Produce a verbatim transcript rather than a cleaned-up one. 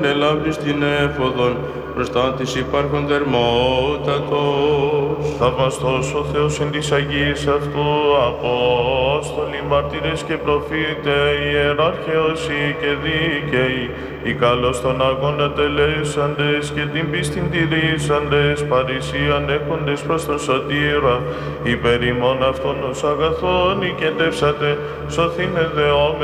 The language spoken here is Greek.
Ελάβεις την έφοδον, μπροστά της υπάρχον δερμότατος. Θαυμαστός ο Θεός εν της Αγίας αυτού, Απόστολοι, μάρτυρες και προφήτες, ιεράρχεοι και δίκαιοι, οι καλώς τον αγώνα τελέσαντες και την πίστην τηρήσαντες, παρησίαν έχοντες προς τον σωτήρα, υπερ ημών αυτόν ως αγαθόν οικετεύσατε, σωθήνε δεόμεν.